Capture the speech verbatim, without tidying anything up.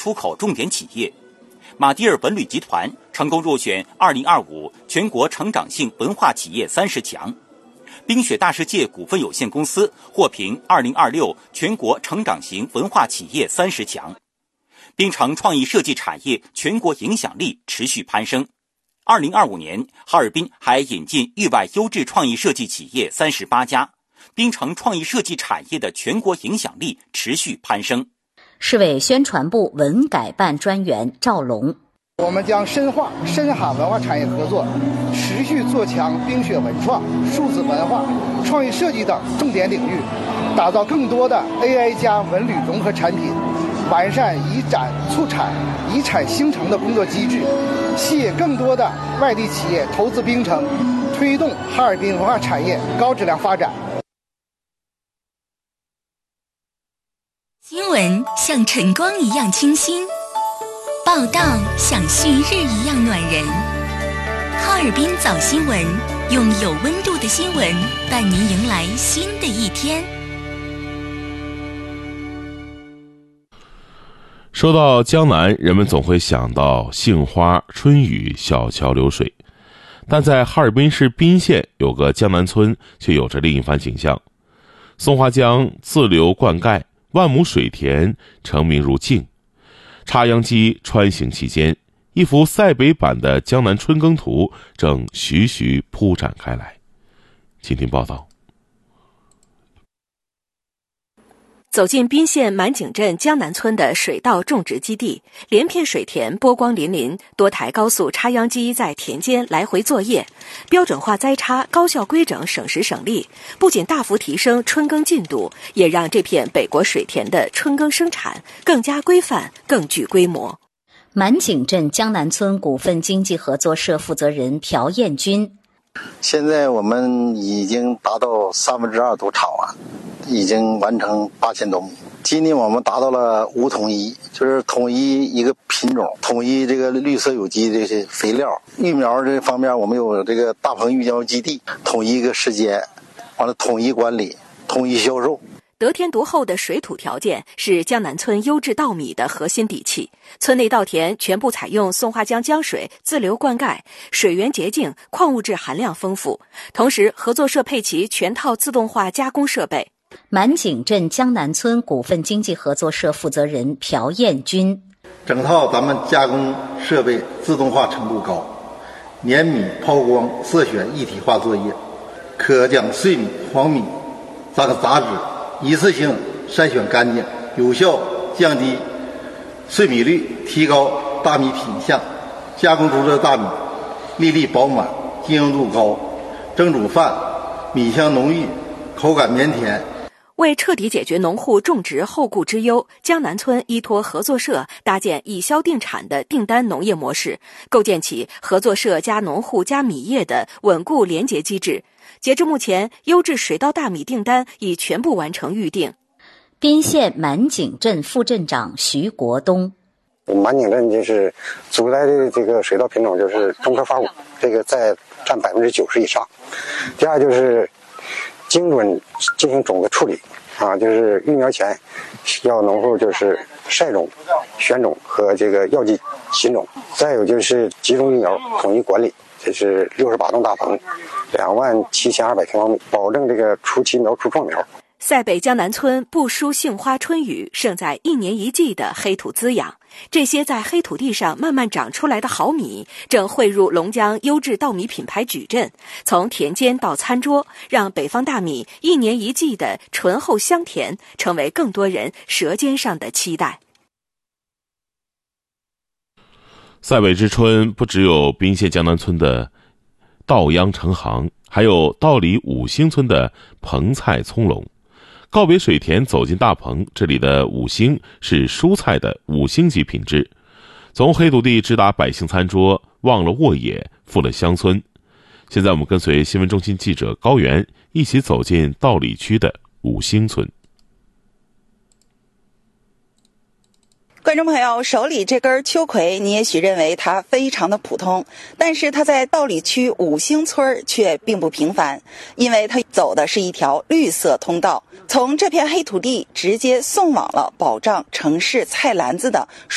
出口重点企业。马迭尔文旅集团成功入选二零二五全国成长性文化企业三十强。冰雪大世界股份有限公司获评二零二六全国成长型文化企业三十强。冰城创意设计产业全国影响力持续攀升。二零二五年，哈尔滨还引进域外优质创意设计企业三十八家，冰城创意设计产业的全国影响力持续攀升。 市委宣传部文改办专员赵龙， 我们将深化深哈文化产业合作，持续做强冰雪文创、数字文化、创意设计等重点领域，打造更多的 A I 加文旅融合产品，完善以展促产、以产兴城的工作机制，吸引更多的外地企业投资冰城，推动哈尔滨文化产业高质量发展。 新闻像晨光一样清新，报道像旭日一样暖人。哈尔滨早新闻，用有温度的新闻伴您迎来新的一天。 说到江南，人们总会想到杏花、春雨、小桥流水，但在哈尔滨市彬县有个江南村却有着另一番景象。松花江自流灌溉，万亩水田澄明如镜，插秧机穿行其间，一幅塞北版的江南春耕图正徐徐铺展开来。请听报道。 走进彬县满井镇江南村的水稻种植基地，连片水田波光粼粼，多台高速插秧机在田间来回作业，标准化栽插，高效规整，省时省力，不仅大幅提升春耕进度，也让这片北国水田的春耕生产更加规范，更具规模。 满井镇江南村股份经济合作社负责人朴彦军， 现在我们已经达到三分之二都场完，已经完成八千多亩。今年我们达到了五统一，就是统一一个品种，统一这个绿色有机这些肥料。育苗这方面，我们有这个大棚育苗基地，统一一个时间，完了统一管理，统一销售。 得天独厚的水土条件是江南村优质稻米的核心底气。村内稻田全部采用松花江江水自流灌溉，水源洁净，矿物质含量丰富。同时，合作社配齐全套自动化加工设备。 满井镇江南村股份经济合作社负责人朴彦军， 整套咱们加工设备自动化程度高，碾米、抛光、色选一体化作业，可将碎米、黄米、杂杂质一次性筛选干净，有效降低碎米率，提高大米品相。加工出的大米粒粒饱满，晶莹度高，蒸煮饭米香浓郁，口感绵甜。 为彻底解决农户种植后顾之忧，江南村依托合作社搭建以销定产的订单农业模式，构建起合作社加农户加米业的稳固连结机制。截至目前，优质水稻大米订单已全部完成预定。 彬县满井镇副镇长徐国东， 满井镇就是主来的这个水稻品种就是中科发五，这个在占百分之九十以上。第二就是精准进行种子处理啊，就是育苗前要农户就是晒种、选种和这个药剂品种。再有就是集中育苗统一管理，这是六十八栋大棚，两万七千二百平方米，保证这个初期苗出壮苗。 塞北江南村不输杏花春雨，胜在一年一季的黑土滋养。这些在黑土地上慢慢长出来的好米，正汇入龙江优质稻米品牌矩阵，从田间到餐桌，让北方大米一年一季的醇厚香甜，成为更多人舌尖上的期待。 塞北之春不只有彬县江南村的稻秧成行，还有稻里五星村的棚菜葱茏。告别水田走进大棚，这里的五星是蔬菜的五星级品质，从黑土地直达百姓餐桌，忘了沃野，富了乡村。现在我们跟随新闻中心记者高原一起走进稻里区的五星村。 观众朋友，手里这根秋葵，你也许认为它非常的普通，但是它在稻里区五星村却并不平凡，因为它走的是一条绿色通道，从这片黑土地直接送往了保障城市菜篮子的